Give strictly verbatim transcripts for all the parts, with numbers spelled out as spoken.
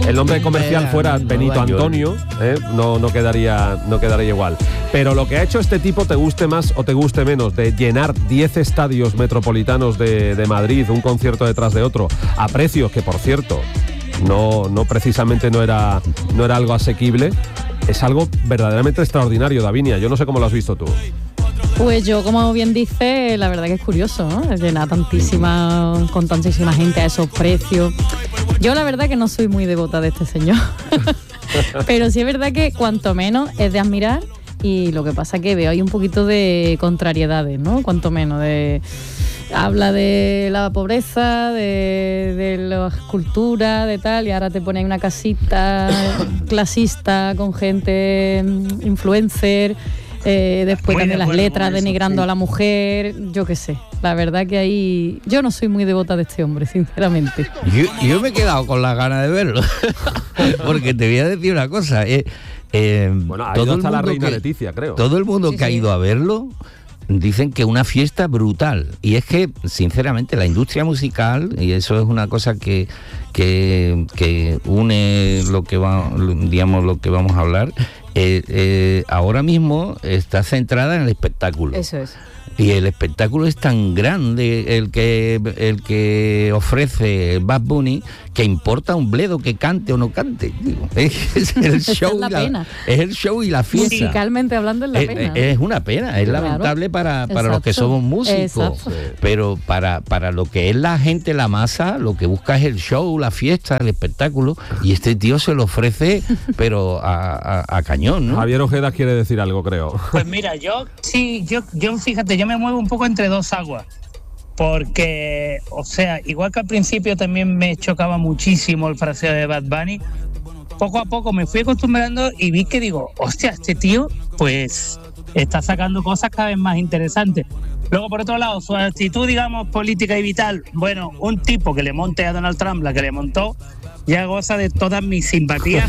el nombre comercial fuera Benito Antonio, ¿eh? no, no, quedaría, no quedaría igual. Pero lo que ha hecho este tipo, te guste más o te guste menos, de llenar diez estadios metropolitanos de, de Madrid, un concierto detrás de otro, a precios que, por cierto, no, no precisamente no era, no era algo asequible, es algo verdaderamente extraordinario, Davinia. Yo no sé cómo lo has visto tú. Pues yo, como bien dice, la verdad que es curioso, ¿no? Llenar tantísima, con tantísima gente a esos precios. Yo la verdad que no soy muy devota de este señor. Pero sí es verdad que cuanto menos es de admirar, y lo que pasa es que veo ahí un poquito de contrariedades, ¿no? Cuanto menos de... Habla de la pobreza, de, de las culturas, de tal, y ahora te pone ahí una casita clasista con gente influencer, eh, después también las bueno, letras eso, denigrando sí. a la mujer, yo qué sé. La verdad que ahí... Yo no soy muy devota de este hombre, sinceramente. Yo, yo me he quedado con las ganas de verlo, porque te voy a decir una cosa. Eh, eh, bueno, ha ido hasta la reina que, Leticia, creo. Todo el mundo sí, que sí. ha ido a verlo... Dicen que una fiesta brutal, y es que sinceramente la industria musical, y eso es una cosa que que, que une lo que va, digamos lo que vamos a hablar, eh, eh, ahora mismo está centrada en el espectáculo. Eso es. Y el espectáculo es tan grande el que el que ofrece Bad Bunny, que importa un bledo que cante o no cante. Digo, es el show es la y la, pena. es el show y la fiesta. Musicalmente hablando es la es, pena. Es una pena, es claro. lamentable para, para los que Exacto. somos músicos. Exacto. Pero para, para lo que es la gente, la masa, lo que busca es el show, la fiesta, el espectáculo, y este tío se lo ofrece, pero a, a, a cañón, ¿no? Javier Ojeda quiere decir algo, creo. Pues mira, yo sí, yo, yo fíjate, yo me muevo un poco entre dos aguas, porque, o sea, igual que al principio también me chocaba muchísimo el fraseo de Bad Bunny, poco a poco me fui acostumbrando y vi que digo, hostia, este tío pues está sacando cosas cada vez más interesantes. Luego, por otro lado, su actitud, digamos, política y vital, bueno, un tipo que le monte a Donald Trump la que le montó, ya goza de todas mis simpatías.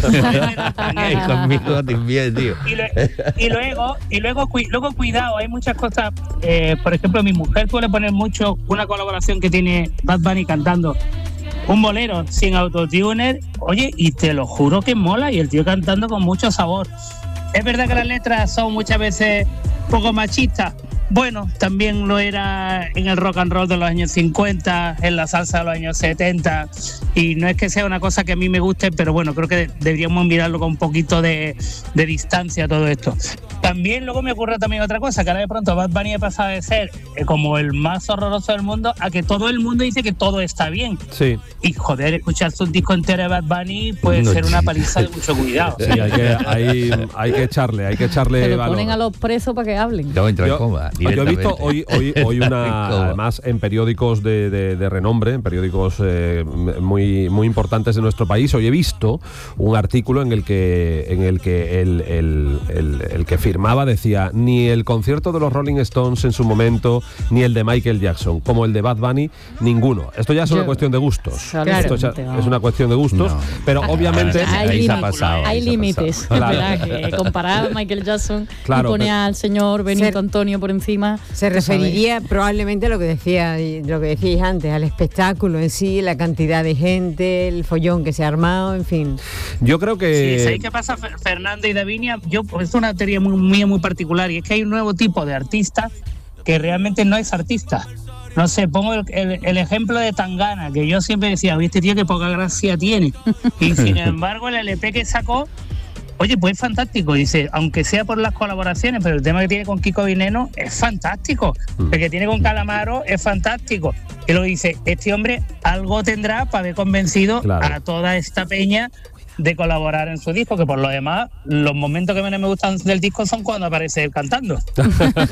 Conmigo también, tío. Y, lo, y luego, y luego, cu, luego cuidado, hay muchas cosas. Eh, por ejemplo, mi mujer suele poner mucho una colaboración que tiene Bad Bunny cantando un bolero sin autotuner, oye, y te lo juro que mola, y el tío cantando con mucho sabor. Es verdad que las letras son muchas veces poco machistas. Bueno, también lo era en el rock and roll de los años cincuenta, en la salsa de los años setenta, y no es que sea una cosa que a mí me guste, pero bueno, creo que deberíamos mirarlo con un poquito de, de distancia todo esto. También luego me ocurre también otra cosa, que ahora de pronto Bad Bunny ha pasado de ser eh, como el más horroroso del mundo a que todo el mundo dice que todo está bien. Sí. Y joder, escucharse un disco entero de Bad Bunny puede no, ser una paliza de mucho cuidado. Sí, hay que, hay, hay que echarle, hay que echarle Se lo valor. Ponen a los presos para que hablen. Yo entro en coma. Yo he visto hoy, hoy, hoy una, además en periódicos de, de, de renombre, en periódicos eh, muy, muy importantes de nuestro país, hoy he visto un artículo en el que, en el, que el, el, el, el que firmaba decía, ni el concierto de los Rolling Stones en su momento, ni el de Michael Jackson, como el de Bad Bunny, ninguno. Esto ya es una Yo, cuestión de gustos. Claro, Esto ya es una cuestión de gustos, no. pero ah, obviamente... Hay, ahí límites, se ha pasado, hay límites, claro. que comparar a Michael Jackson claro, y poner pero, al señor Benito ser, Antonio por encima... Se referiría probablemente a lo que decía, lo que decíais antes, al espectáculo en sí, la cantidad de gente, el follón que se ha armado, en fin. Yo creo que... Sí, ¿sabéis qué pasa, Fernando y Davinia? Yo, pues, es una teoría muy mía, muy particular, y es que hay un nuevo tipo de artista que realmente no es artista. No sé, pongo el, el, el ejemplo de Tangana, que yo siempre decía, oye, este tío que poca gracia tiene. Y sin embargo, el L P que sacó, oye, pues es fantástico. Dice, aunque sea por las colaboraciones, pero el tema que tiene con Kiko Vineno es fantástico. El que tiene con Calamaro es fantástico. Y luego dice, este hombre algo tendrá para haber convencido claro. a toda esta peña de colaborar en su disco, que por lo demás los momentos que menos me gustan del disco son cuando aparece él cantando. Pero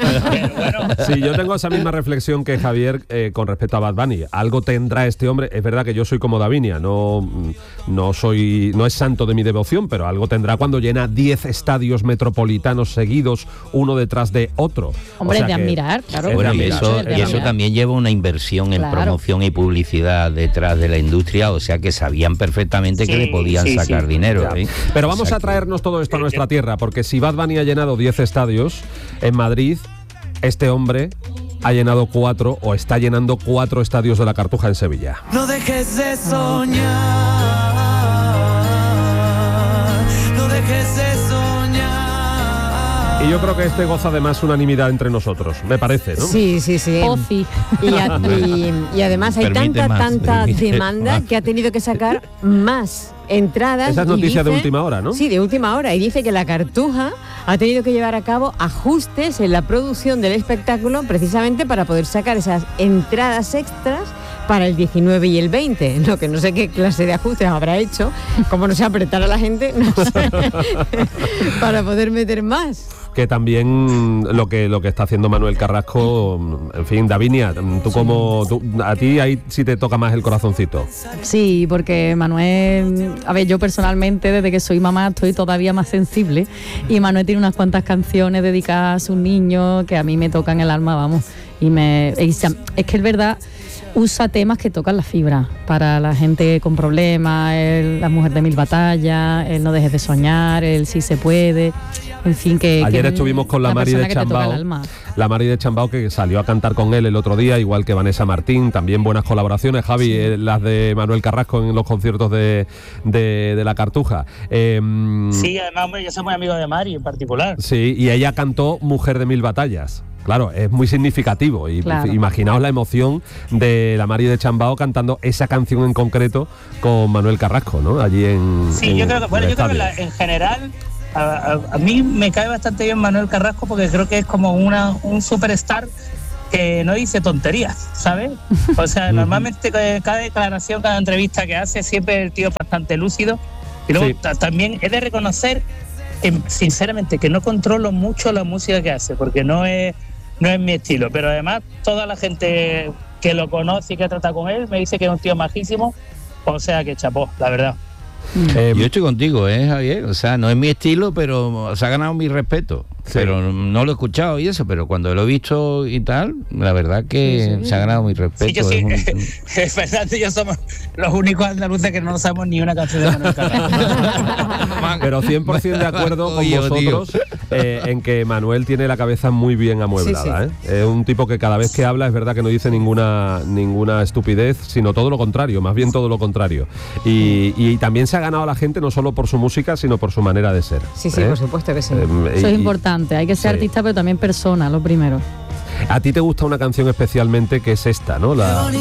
bueno. Sí, yo tengo esa misma reflexión que Javier eh, con respecto a Bad Bunny. Algo tendrá este hombre. Es verdad que yo soy como Davinia, no, no soy, no es santo de mi devoción, pero algo tendrá cuando llena diez estadios metropolitanos seguidos, uno detrás de otro. Hombre, o sea de que, admirar, claro. Bueno, de y eso, admirar. y eso también lleva una inversión en claro. promoción y publicidad detrás de la industria, o sea que sabían perfectamente sí, que le podían sí, sacar sí. dinero. ¿eh? Pero vamos o sea a traernos todo esto a nuestra tierra, porque si Bad Bunny ha llenado diez estadios en Madrid, este hombre ha llenado cuatro o está llenando cuatro estadios de la Cartuja en Sevilla. No dejes de soñar. Y yo creo que este goza de más unanimidad entre nosotros, me parece, ¿no? Sí, sí, sí. Ofi. Y, a- y- y además hay Permite tanta, más, tanta permite demanda más. que ha tenido que sacar más entradas. Esa es y noticia de dice- última hora, ¿no? Sí, de última hora. Y dice que la Cartuja ha tenido que llevar a cabo ajustes en la producción del espectáculo precisamente para poder sacar esas entradas extras para el diecinueve y el veinte. Lo que no sé qué clase de ajustes habrá hecho, como no se apretara a la gente, no sé, para poder meter más. Que también lo que lo que está haciendo Manuel Carrasco, en fin, Davinia, tú como tú, a ti ahí sí te toca más el corazoncito. Sí, porque Manuel, a ver, yo personalmente desde que soy mamá estoy todavía más sensible y Manuel tiene unas cuantas canciones dedicadas a sus niños que a mí me tocan el alma, vamos, y me y se- es que es verdad, usa temas que tocan la fibra para la gente con problemas, el, la mujer de mil batallas, el no dejes de soñar, el sí se puede, en fin, que... Ayer que estuvimos con la una Mari de persona que te toca el Chambao, alma. la Mari de Chambao que salió a cantar con él el otro día, igual que Vanessa Martín, también buenas colaboraciones, Javi, Sí. eh, las de Manuel Carrasco en los conciertos de, de, de la Cartuja. Eh, Sí, además, hombre, yo soy muy amigo de Mari en particular. Sí, y ella cantó Mujer de Mil Batallas. Claro, es muy significativo y Claro. imaginaos la emoción de la Mari de Chambao cantando esa canción en concreto con Manuel Carrasco, ¿no? Allí en Sí, en yo creo que, bueno, el yo creo que estadio. la- en general a, a- a mí me cae bastante bien Manuel Carrasco porque creo que es como una un superstar que no dice tonterías, ¿sabes? O sea, normalmente eh, cada declaración, cada entrevista que hace, siempre el tío es bastante lúcido. Y luego Sí. ta- también he de reconocer que, sinceramente, que no controlo mucho la música que hace, porque no es, no es mi estilo. Pero además, toda la gente que lo conoce y que trata con él me dice que es un tío majísimo, o sea que chapó, la verdad. Eh, Yo estoy contigo, ¿eh, Javier? O sea, no es mi estilo, pero se ha ganado mi respeto. Sí. Pero no lo he escuchado y eso, pero cuando lo he visto y tal, la verdad que Sí, sí. se ha ganado mi respeto. Sí, yo sí. Es un- Fernando y yo somos los únicos andaluces que no sabemos ni una canción de Manuel Carrasco. Pero cien por ciento de acuerdo con Oye, tío. vosotros eh, en que Manuel tiene la cabeza muy bien amueblada. Sí, ¿eh? Es un tipo que cada vez que habla es verdad que no dice ninguna ninguna estupidez, sino todo lo contrario, más bien todo lo contrario. Y, y también se ha ganado a la gente no solo por su música, sino por su manera de ser. Sí, sí, ¿eh? por supuesto que sí. Eh, Eso y- es importante, hay que ser sí. artista pero también persona, lo primero. A ti te gusta una canción especialmente que es esta, ¿no? La,